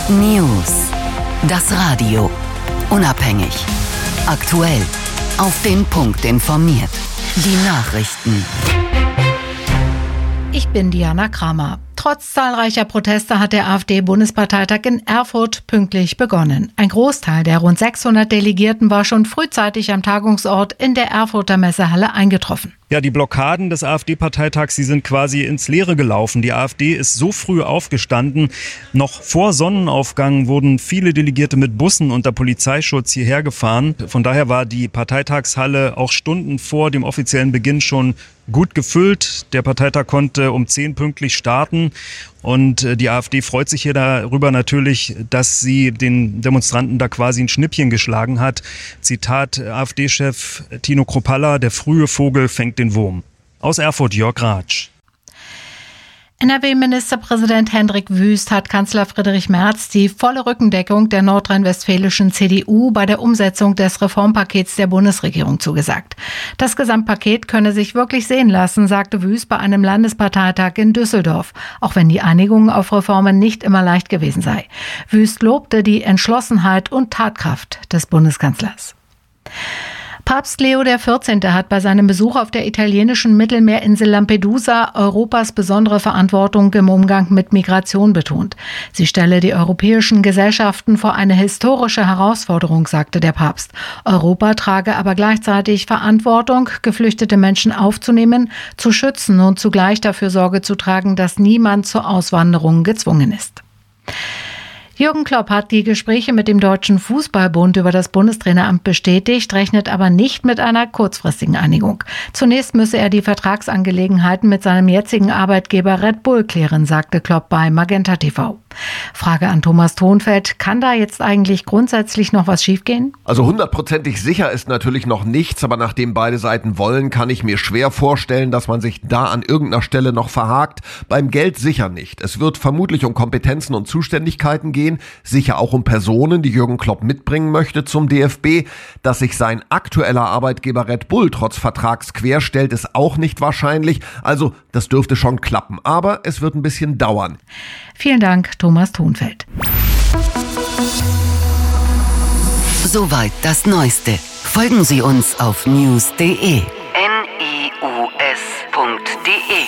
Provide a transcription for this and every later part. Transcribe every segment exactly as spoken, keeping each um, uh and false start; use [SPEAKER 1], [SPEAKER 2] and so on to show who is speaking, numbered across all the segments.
[SPEAKER 1] News. Das Radio. Unabhängig. Aktuell. Auf den Punkt informiert. Die Nachrichten.
[SPEAKER 2] Ich bin Diana Kramer. Trotz zahlreicher Proteste hat der AfD-Bundesparteitag in Erfurt pünktlich begonnen. Ein Großteil der rund sechshundert Delegierten war schon frühzeitig am Tagungsort in der Erfurter Messehalle eingetroffen.
[SPEAKER 3] Ja, die Blockaden des AfD-Parteitags, die sind quasi ins Leere gelaufen. Die AfD ist so früh aufgestanden. Noch vor Sonnenaufgang wurden viele Delegierte mit Bussen unter Polizeischutz hierher gefahren. Von daher war die Parteitagshalle auch Stunden vor dem offiziellen Beginn schon gut gefüllt. Der Parteitag konnte um zehn pünktlich starten. Und die AfD freut sich hier darüber natürlich, dass sie den Demonstranten da quasi ein Schnippchen geschlagen hat. Zitat AfD-Chef Tino Kruppalla: Der frühe Vogel fängt den Wurm. Aus Erfurt, Jörg Ratsch.
[SPEAKER 2] N R W-Ministerpräsident Hendrik Wüst hat Kanzler Friedrich Merz die volle Rückendeckung der nordrhein-westfälischen C D U bei der Umsetzung des Reformpakets der Bundesregierung zugesagt. Das Gesamtpaket könne sich wirklich sehen lassen, sagte Wüst bei einem Landesparteitag in Düsseldorf, auch wenn die Einigung auf Reformen nicht immer leicht gewesen sei. Wüst lobte die Entschlossenheit und Tatkraft des Bundeskanzlers. Papst Leo der vierzehnte hat bei seinem Besuch auf der italienischen Mittelmeerinsel Lampedusa Europas besondere Verantwortung im Umgang mit Migration betont. Sie stelle die europäischen Gesellschaften vor eine historische Herausforderung, sagte der Papst. Europa trage aber gleichzeitig Verantwortung, geflüchtete Menschen aufzunehmen, zu schützen und zugleich dafür Sorge zu tragen, dass niemand zur Auswanderung gezwungen ist. Jürgen Klopp hat die Gespräche mit dem Deutschen Fußballbund über das Bundestraineramt bestätigt, rechnet aber nicht mit einer kurzfristigen Einigung. Zunächst müsse er die Vertragsangelegenheiten mit seinem jetzigen Arbeitgeber Red Bull klären, sagte Klopp bei Magenta T V. Frage an Thomas Thonfeld: Kann da jetzt eigentlich grundsätzlich noch was schiefgehen?
[SPEAKER 4] Also hundertprozentig sicher ist natürlich noch nichts, aber nachdem beide Seiten wollen, kann ich mir schwer vorstellen, dass man sich da an irgendeiner Stelle noch verhakt. Beim Geld sicher nicht. Es wird vermutlich um Kompetenzen und Zuständigkeiten gehen, sicher auch um Personen, die Jürgen Klopp mitbringen möchte zum D F B. Dass sich sein aktueller Arbeitgeber Red Bull trotz Vertrags querstellt, ist auch nicht wahrscheinlich. Also das dürfte schon klappen, aber es wird ein bisschen dauern.
[SPEAKER 2] Vielen Dank, Thomas Thonfeld.
[SPEAKER 1] Soweit das Neueste. Folgen Sie uns auf news punkt de. N I U S punkt de.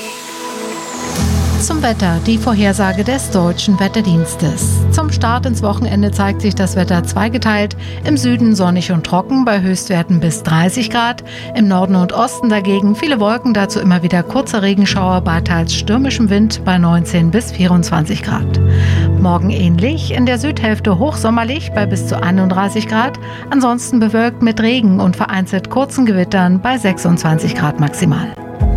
[SPEAKER 2] Zum Wetter, die Vorhersage des Deutschen Wetterdienstes. Zum Start ins Wochenende zeigt sich das Wetter zweigeteilt. Im Süden sonnig und trocken bei Höchstwerten bis dreißig Grad. Im Norden und Osten dagegen viele Wolken, dazu immer wieder kurze Regenschauer bei teils stürmischem Wind bei neunzehn bis vierundzwanzig Grad. Morgen ähnlich, in der Südhälfte hochsommerlich bei bis zu einunddreißig Grad. Ansonsten bewölkt mit Regen und vereinzelt kurzen Gewittern bei sechsundzwanzig Grad maximal.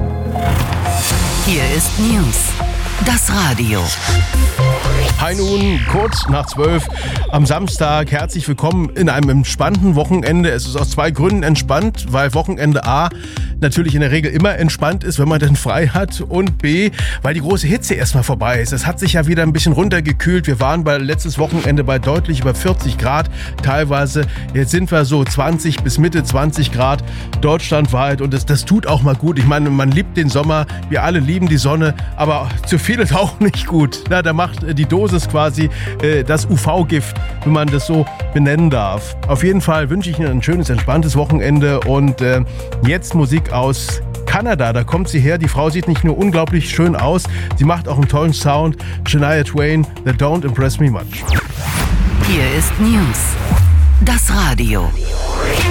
[SPEAKER 1] Hier ist News. Das Radio.
[SPEAKER 5] Hi nun, kurz nach zwölf am Samstag. Herzlich willkommen in einem entspannten Wochenende. Es ist aus zwei Gründen entspannt, weil Wochenende A natürlich in der Regel immer entspannt ist, wenn man dann frei hat, und B, weil die große Hitze erstmal vorbei ist. Es hat sich ja wieder ein bisschen runtergekühlt. Wir waren bei letztes Wochenende bei deutlich über vierzig Grad teilweise. Jetzt sind wir so zwanzig bis Mitte zwanzig Grad deutschlandweit, und das, das tut auch mal gut. Ich meine, man liebt den Sommer, wir alle lieben die Sonne, aber zu viel ist auch nicht gut. Na, da macht die Dosis quasi äh, das U V-Gift, wenn man das so benennen darf. Auf jeden Fall wünsche ich Ihnen ein schönes, entspanntes Wochenende, und äh, jetzt Musik aus Kanada. Da kommt sie her. Die Frau sieht nicht nur unglaublich schön aus, sie macht auch einen tollen Sound. Shania Twain, That Don't Impress Me Much.
[SPEAKER 1] Hier ist News. Das Radio.